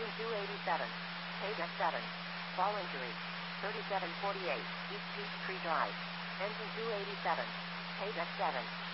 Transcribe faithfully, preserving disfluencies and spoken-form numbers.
Engine two eighty-seven. Paid at seven. Fall injury. thirty-seven forty-eight. East Peachtree Drive. Engine two eighty-seven. Paid at seven.